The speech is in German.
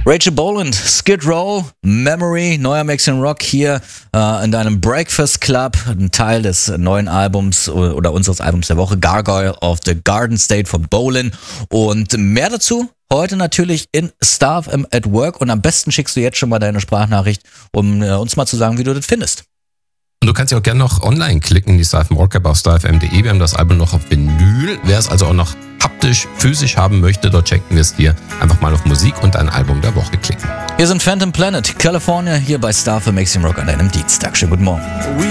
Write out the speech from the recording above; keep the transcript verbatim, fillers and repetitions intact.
Rachel Boland, Skid Row, Memory, neuer Mexican Rock hier äh, in deinem Breakfast Club, ein Teil des neuen Albums oder unseres Albums der Woche, Gargoyle of the Garden State von Boland. Und mehr dazu heute natürlich in Star F M at Work. Und am besten schickst du jetzt schon mal deine Sprachnachricht, um äh, uns mal zu sagen, wie du das findest. Und du kannst ja auch gerne noch online klicken, die Star F M Rock-App auf star f m punkt de. Wir haben das Album noch auf Vinyl. Wer es also auch noch haptisch, physisch haben möchte, dort checken wir es dir. Einfach mal auf Musik und ein Album der Woche klicken. Wir sind Phantom Planet, California, hier bei Star für Mexican Rock an einem Dienstag. Schönen guten Morgen.